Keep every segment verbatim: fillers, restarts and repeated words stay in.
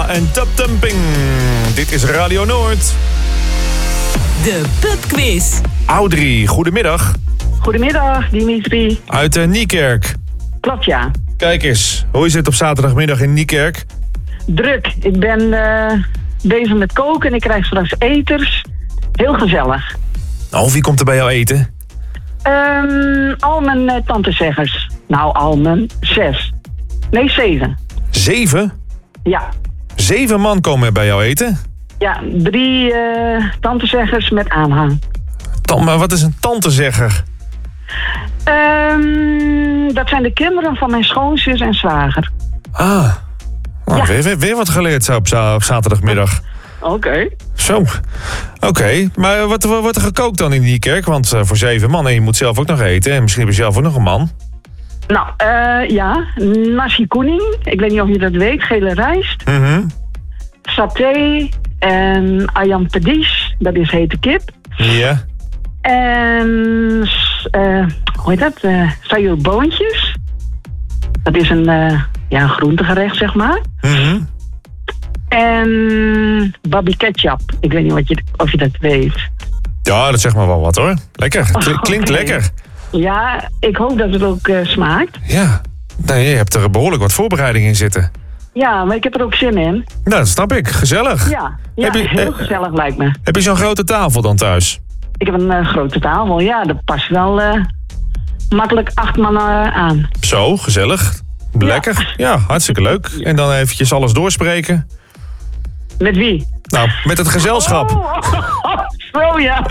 en Tap Tumping. Dit is Radio Noord. De pubquiz. Audrey, goedemiddag. Goedemiddag, Dimitri. Uit uh, Niekerk. Klopt, ja. Kijk eens, hoe is het op zaterdagmiddag in Niekerk? Druk. Ik ben uh, bezig met koken en ik krijg straks eters. Heel gezellig. Nou, wie komt er bij jou eten? Um, al mijn uh, tantezeggers. Nou, al mijn zes. Nee, zeven. Zeven? Ja. Zeven man komen bij jou eten? Ja, drie uh, tantezeggers met aanhang. Tan- maar wat is een tantezegger? Um, dat zijn de kinderen van mijn schoonzus en zwager. Ah, nou, Ja. weer, weer, weer wat geleerd zo op, za- op zaterdagmiddag. Oké. Okay. Zo, oké. Okay. Maar wat, wat wordt er gekookt dan in die kerk? Want uh, voor zeven man, en je moet zelf ook nog eten. En misschien heb je zelf ook nog een man. Nou, uh, ja. Nasi kuning. Ik weet niet of je dat weet. Gele rijst. Mm-hmm. Saté. En ayam pedis. Dat is hete kip. Ja. En, uh, hoe heet dat? Uh, sayurboontjes. Dat is een, uh, ja, een groentegerecht, zeg maar. Mm-hmm. En babi ketchup. Ik weet niet wat je, of je dat weet. Ja, dat zegt maar wel wat hoor. Lekker, het klinkt Oh, okay. lekker. Ja, ik hoop dat het ook uh, smaakt. Ja, nee, je hebt er behoorlijk wat voorbereiding in zitten. Ja, maar ik heb er ook zin in. Nou, dat snap ik. Gezellig. Ja, ja Heb je, heel eh, gezellig lijkt me. Heb je zo'n grote tafel dan thuis? Ik heb een uh, grote tafel, ja, dat past wel uh, makkelijk acht man uh, aan. Zo, gezellig. Lekker. Ja. Ja, hartstikke leuk. En dan eventjes alles doorspreken. Met wie? Nou, met het gezelschap. Oh, oh, oh, zo ja.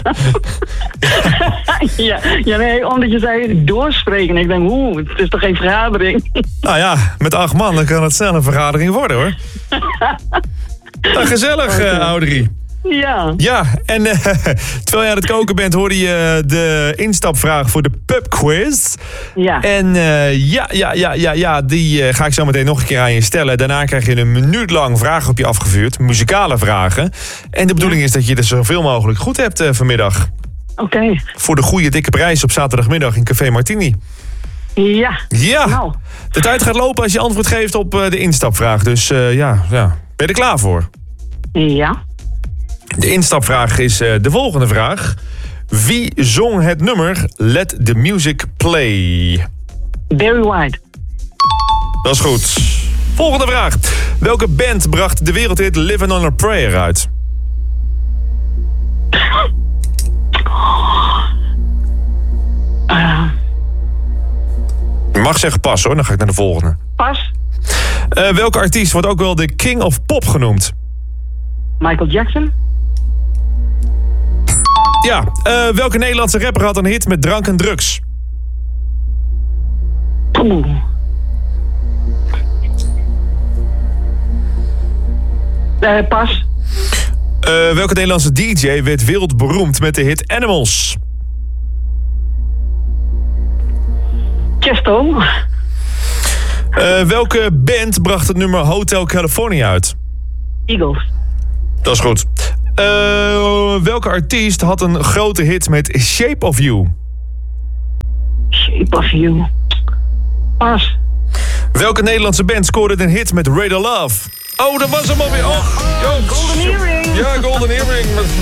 ja. Ja, nee, omdat je zei doorspreken. Ik denk, oeh, het is toch geen vergadering? Nou ja, met acht man dan kan het snel een vergadering worden hoor. Nou, gezellig, uh, Audrey. Ja. Ja, en uh, terwijl je aan het koken bent, hoorde je de instapvraag voor de pubquiz. Ja. En uh, ja, ja, ja, ja, ja, die uh, ga ik zo meteen nog een keer aan je stellen. Daarna krijg je een minuut lang vragen op je afgevuurd, muzikale vragen. En de bedoeling is dat je er zoveel mogelijk goed hebt uh, vanmiddag. Oké. Okay. Voor de goede dikke prijs op zaterdagmiddag in Café Martini. Ja. Ja, nou. De tijd gaat lopen als je antwoord geeft op uh, de instapvraag. Dus uh, ja, ja, ben je er klaar voor? Ja. De instapvraag is uh, de volgende vraag. Wie zong het nummer Let the Music Play? Barry White. Dat is goed. Volgende vraag. Welke band bracht de wereldhit Living on a Prayer uit? Uh. Je mag zeggen pas hoor, dan ga ik naar de volgende. Pas. Uh, welke artiest wordt ook wel de King of Pop genoemd? Michael Jackson. Ja, uh, welke Nederlandse rapper had een hit met drank en drugs? Oeh. Uh, pas. Uh, welke Nederlandse D J werd wereldberoemd met de hit Animals? Chesto. Uh, welke band bracht het nummer Hotel California uit? Eagles. Dat is goed. Uh, welke artiest had een grote hit met Shape of You? Shape of You. Pas. Welke Nederlandse band scoorde een hit met Radar Love? Oh, dat was hem alweer. Oh, oh, Golden Earring. Ja, Golden Earring.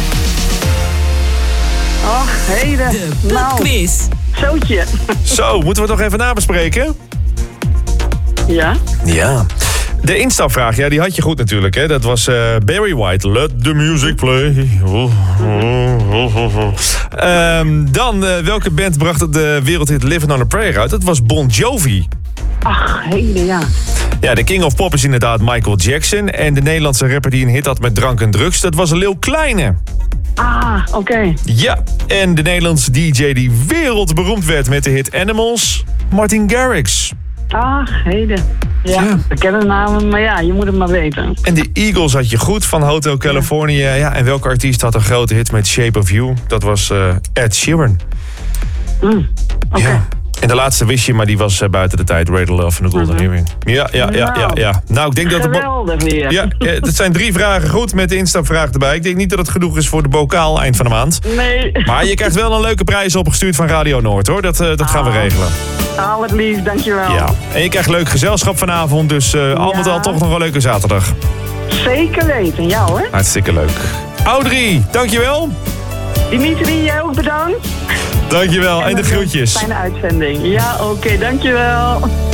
Ach, heden. De pubquiz. Nou, zootje. Zo, moeten we het nog even nabespreken? Ja. Ja. De instapvraag, ja, die had je goed natuurlijk. Hè? Dat was uh, Barry White. Let the music play. Oh, oh, oh, oh. Um, dan, uh, welke band bracht de wereldhit Living on a Prayer uit? Dat was Bon Jovi. Ach, heden, ja. Ja, de King of Pop is inderdaad Michael Jackson. En de Nederlandse rapper die een hit had met drank en drugs, dat was Lil Kleine. Ah, oké. Okay. Ja, en de Nederlandse D J die wereldberoemd werd met de hit Animals, Martin Garrix. Ach, heden. Ja, ja. ik ken de namen, maar ja, je moet het maar weten. En de Eagles had je goed van Hotel California. Ja, en welke artiest had een grote hit met Shape of You? Dat was uh, Ed Sheeran. Mm, oké. Okay. Ja. En de laatste wist je, maar die was uh, buiten de tijd. Radar Love van de Golden Mhm. Earring. Ja, ja, ja, ja, ja. Nou, ik denk dat... Geweldig weer. Ja, eh, dat zijn drie vragen goed met de instapvraag erbij. Ik denk niet dat het genoeg is voor de bokaal eind van de maand. Nee. Maar je krijgt wel een leuke prijs opgestuurd van Radio Noord, hoor. Dat, uh, dat gaan we Ah. regelen. Al het lief, dankjewel. Ja. En je krijgt leuk gezelschap vanavond. Dus uh, al met Ja. al toch nog een leuke zaterdag. Zeker weten, ja hoor. Hartstikke leuk. Audrey, dankjewel. Dimitri, jij ook bedankt. Dankjewel. En de nog een groetjes. Fijne uitzending. Ja, oké, okay, dankjewel.